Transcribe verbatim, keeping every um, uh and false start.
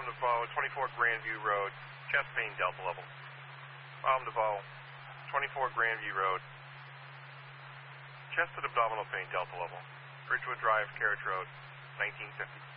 Bottom to bow, twenty-four Grandview Road, chest pain delta level. Bottom to bow, twenty-four Grandview Road, chest and abdominal pain delta level. Bridgewood Drive, Carriage Road, nineteen fifty.